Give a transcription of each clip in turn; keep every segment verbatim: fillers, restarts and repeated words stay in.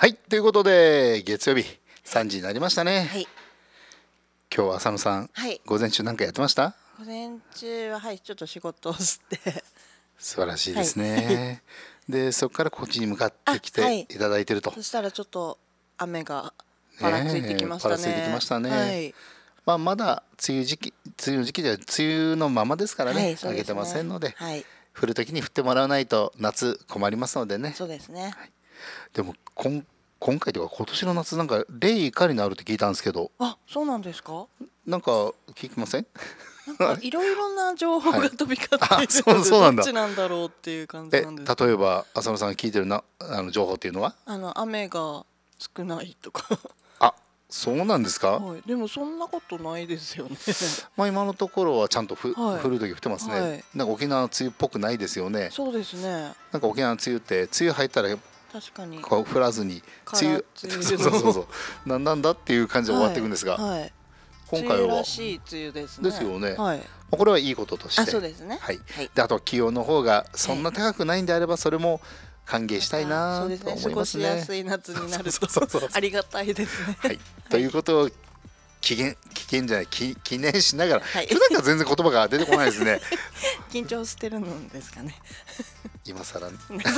はい、ということで月曜日さんじになりましたね。 はい。 今日は浅野さん、 はい。 午前中何かやってました？ 午前中ははいちょっと仕事をして素晴らしいですはね。でそこからこっちに向かってきあはいていただいていると。 そしたらちょっと雨がぱらついてきましたね。 パラついてきましたね。 はい。 まあ、まだ梅雨時期梅雨の時期では梅雨のままですからね、 はいそうですねあげてませんので、 はい。 降る時に降ってもらわないと夏困りますのでね。 そうですね。 でもこん今回というか今年の夏なんか冷以下になるって聞いたんですけど、 あ、そうなんですか。 なんか聞きません？ なんかいろいろな情報が飛び交はいっているあそうので、 そうなんだどっちなんだろうっていう感じえなんですけど。 例えば浅野さんが聞いてるなあの情報っていうのは？ あの雨が少ないとかあ、そうなんですか？ はい。でもそんなことないですよね。 まあ今のところはちゃんとふ、 はい降る時降ってますね、 はいなんか沖縄の梅雨っぽくないですよね。 そうですね。 なんか沖縄の梅雨って梅雨入ったら確かに。 こう降らずに空梅雨梅雨のそうそうそうそうなんなんだっていう感じで終わっていくんですが、 はいはい、 今回は梅雨らしい梅雨ですね。 ですよね、 はい。 まあこれはいいこととして、 あ、そうですね。 はいはい。 であと気温の方がそんな高くないんであればそれも歓迎したいなそうですね。 と思過ごしいますね。 やすい夏になるとそうそうそうありがたいですね。 はい、ということを期限期限じゃない記記念しながら、 はい、 今日なんか全然言葉が出てこないですね。 緊張してるのですかね。 今更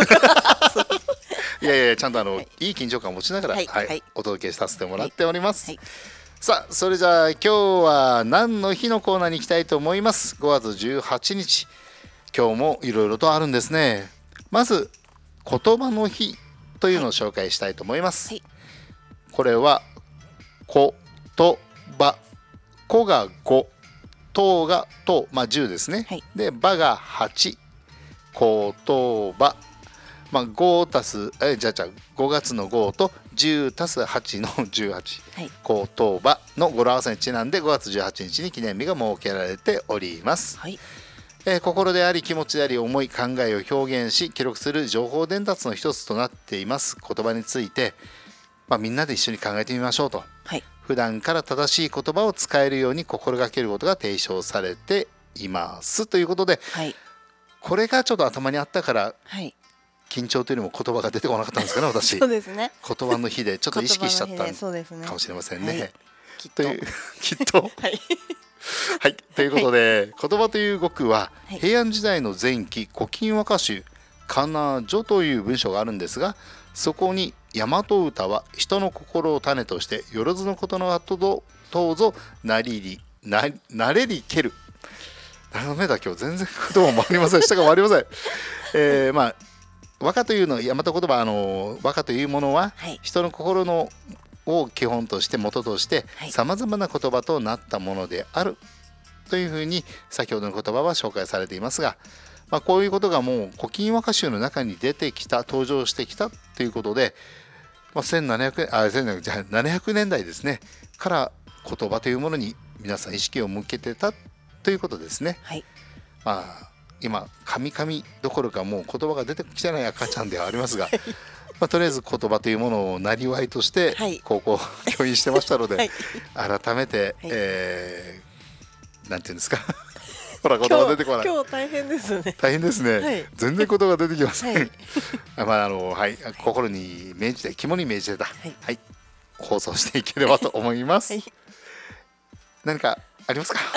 いやいやちゃんとあの、はい、いい緊張感を持ちながら、はいはい、お届けさせてもらっております、はいはい、さあそれじゃあ今日は何の日のコーナーに行きたいと思います。ごがつじゅうはちにち、今日もいろいろとあるんですね。まず言葉の日というのを紹介したいと思います、はい、これはことば、こがご、とがと、まあじゅうですね、はい、でばがはち、ことば、まあ、ごたすえじゃあじゃあごがつのごとじゅうたすはちのじゅうはち、はい、ことばの語呂合わせにちなんでごがつじゅうはちにちに記念日が設けられております、はい、えー、心であり気持ちであり思い考えを表現し記録する情報伝達の一つとなっています言葉について、まあ、みんなで一緒に考えてみましょうと、はい、普段から正しい言葉を使えるように心がけることが提唱されていますということで、はい、これがちょっと頭にあったから、はい、緊張というよりも言葉が出てこなかったんですかね私。 そうですね。 言葉の日でちょっと意識しちゃったかもしれませんね。はい、きっときっとはいはい、ということで、はい、言葉という語句は、はい、平安時代の前期古今和歌集「かなじょ」という文章があるんですが、そこに大和歌は人の心を種としてよろずのことの後どどうぞなりりななれりける。ダメだ今日全然言葉もありません下が回りません。えー、まあ和歌というの大和言葉あの和歌というものは、はい、人の心のを基本として元としてさまざまな言葉となったものであるというふうに先ほどの言葉は紹介されていますが、まあ、こういうことがもう古今和歌集の中に出てきた登場してきたということで、まあ、せんななひゃくあせんななひゃくねんだいですねから言葉というものに皆さん意識を向けてたということですね。はい、まあ今カミカミどころかもう言葉が出てきてない赤ちゃんではありますがまあ、とりあえず言葉というものをなりわいとして高校教員してましたので、はい、改めて、はい、えー、なんていうんですかほら言葉出てこない。 今日大変ですね。 大変ですね、はい、全然言葉が出てきません、はいまああのはい、心に銘じて肝に銘じてた、はいはい、放送していければと思います、はい、何かありますか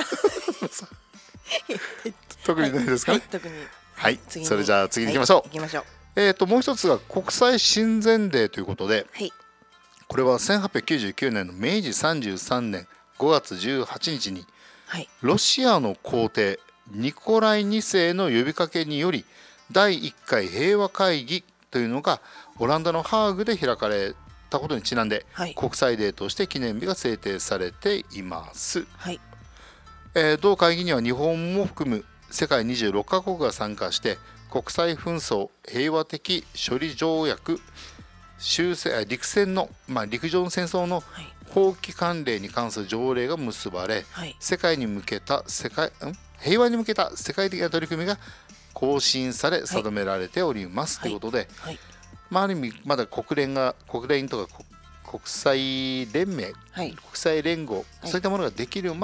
特にないですかね。はい、特にはい、それじゃあ次に行きましょう、はい、行きましょう。えー、ともう一つが国際親善デーということで、はい、これはせんはっぴゃくきゅうじゅうきゅうねんのめいじさんじゅうさんねんごがつじゅうはちにちに、はい、ロシアの皇帝ニコライにせいの呼びかけによりだいいっかい平和会議というのがオランダのハーグで開かれたことにちなんで、はい、国際デーとして記念日が制定されています、はい、えー、同会議には日本も含む世界にじゅうろっかこくが参加して国際紛争平和的処理条約終戦陸戦の、まあ、陸上の戦争の放棄慣例に関する条例が結ばれ、はい、世界に向けた世界ん平和に向けた世界的な取り組みが更新され定められております、はい、ということで、はい、まあ、ある意味まだ国連が国連とか国際連盟、はい、国際連合、そういったものができる前